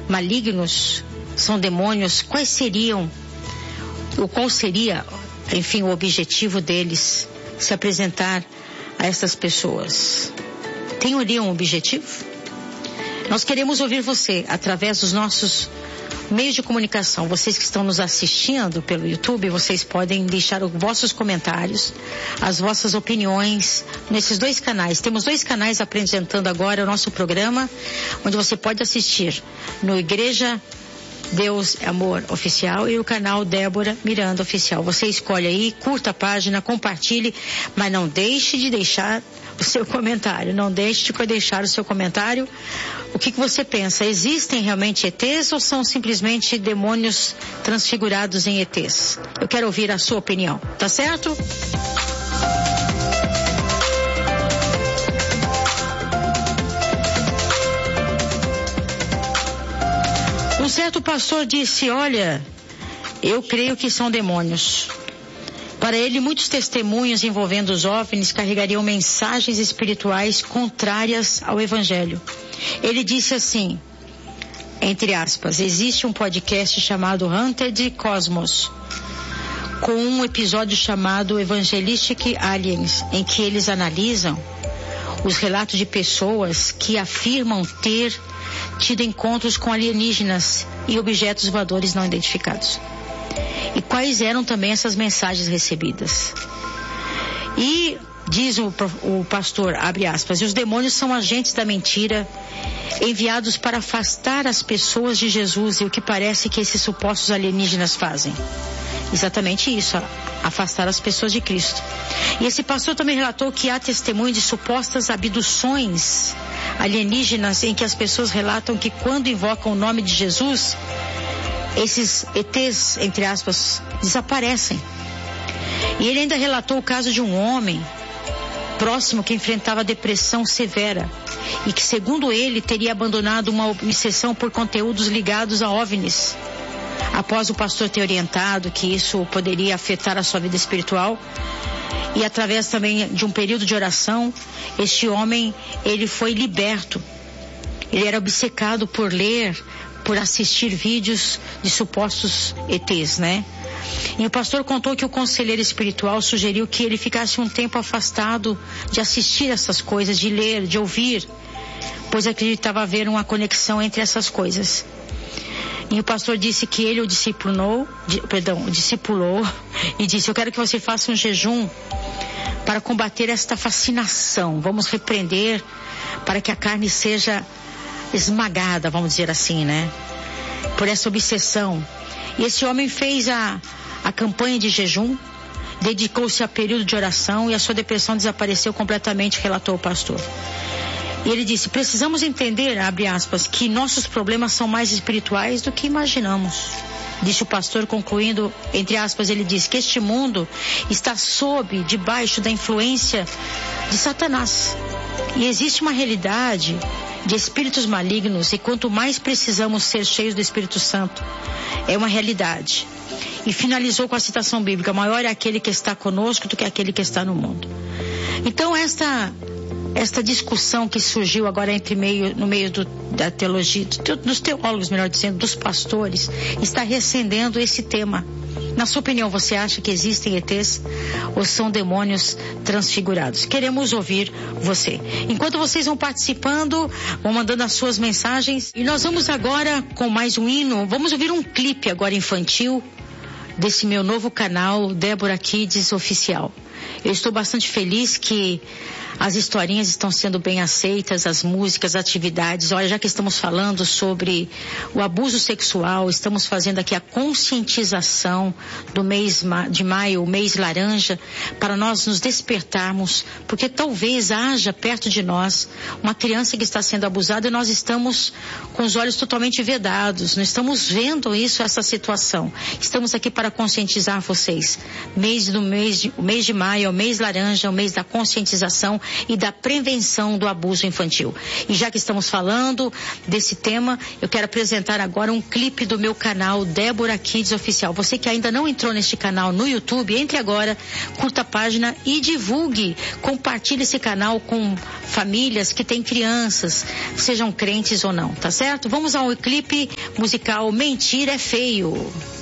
malignos, são demônios, qual seria, enfim, o objetivo deles se apresentar a essas pessoas? Tem um objetivo? Nós queremos ouvir você através dos nossos meios de comunicação. Vocês que estão nos assistindo pelo YouTube, vocês podem deixar os vossos comentários, as vossas opiniões nesses 2 canais. Temos 2 canais apresentando agora o nosso programa, onde você pode assistir no Igreja Deus é Amor Oficial e o canal Débora Miranda Oficial. Você escolhe aí, curta a página, compartilhe, mas não deixe de deixar o seu comentário. Não deixe de deixar o seu comentário. O que você pensa? Existem realmente ETs ou são simplesmente demônios transfigurados em ETs? Eu quero ouvir a sua opinião, tá certo? Um certo pastor disse: olha, eu creio que são demônios. Para ele, muitos testemunhos envolvendo os OVNIs carregariam mensagens espirituais contrárias ao Evangelho. Ele disse assim, entre aspas, existe um podcast chamado Hunted Cosmos, com um episódio chamado Evangelistic Aliens, em que eles analisam os relatos de pessoas que afirmam ter tido encontros com alienígenas e objetos voadores não identificados. E quais eram também essas mensagens recebidas? E diz o pastor, abre aspas, e os demônios são agentes da mentira enviados para afastar as pessoas de Jesus, e o que parece que esses supostos alienígenas fazem. Exatamente isso, afastar as pessoas de Cristo. E esse pastor também relatou que há testemunho de supostas abduções alienígenas em que as pessoas relatam que quando invocam o nome de Jesus, esses ETs, entre aspas, desaparecem. E ele ainda relatou o caso de um homem próximo que enfrentava depressão severa e que, segundo ele, teria abandonado uma obsessão por conteúdos ligados a OVNIs. Após o pastor ter orientado que isso poderia afetar a sua vida espiritual, e através também de um período de oração, este homem, ele foi liberto. Ele era obcecado por ler, por assistir vídeos de supostos ETs, né? E o pastor contou que o conselheiro espiritual sugeriu que ele ficasse um tempo afastado de assistir essas coisas, de ler, de ouvir, pois acreditava haver uma conexão entre essas coisas. E o pastor disse que ele o discipulou e disse: eu quero que você faça um jejum para combater esta fascinação. Vamos repreender para que a carne seja esmagada, vamos dizer assim, né? Por essa obsessão. E esse homem fez a campanha de jejum, dedicou-se a período de oração e a sua depressão desapareceu completamente, relatou o pastor. E ele disse: precisamos entender, abre aspas, que nossos problemas são mais espirituais do que imaginamos. Disse o pastor, concluindo, entre aspas, ele disse que este mundo está debaixo da influência de Satanás. E existe uma realidade de espíritos malignos, e quanto mais precisamos ser cheios do Espírito Santo, é uma realidade. E finalizou com a citação bíblica: maior é aquele que está conosco do que aquele que está no mundo. Então esta discussão que surgiu agora no meio da teologia, dos teólogos, melhor dizendo, dos pastores, está reacendendo esse tema. Na sua opinião, você acha que existem ETs ou são demônios transfigurados? Queremos ouvir você. Enquanto vocês vão participando, vão mandando as suas mensagens. E nós vamos agora com mais um hino. Vamos ouvir um clipe agora infantil desse meu novo canal, Débora Kids Oficial. Eu estou bastante feliz que as historinhas estão sendo bem aceitas, as músicas, as atividades. Olha, já que estamos falando sobre o abuso sexual, estamos fazendo aqui a conscientização do mês de maio, o mês laranja, para nós nos despertarmos, porque talvez haja perto de nós uma criança que está sendo abusada e nós estamos com os olhos totalmente vedados, não estamos vendo essa situação. Estamos aqui para conscientizar vocês. O mês de maio maio é o mês laranja, o mês da conscientização e da prevenção do abuso infantil. E já que estamos falando desse tema, eu quero apresentar agora um clipe do meu canal Débora Kids Oficial. Você que ainda não entrou neste canal no YouTube, entre agora, curta a página e divulgue, compartilhe esse canal com famílias que têm crianças, sejam crentes ou não, tá certo? Vamos ao clipe musical Mentir é Feio.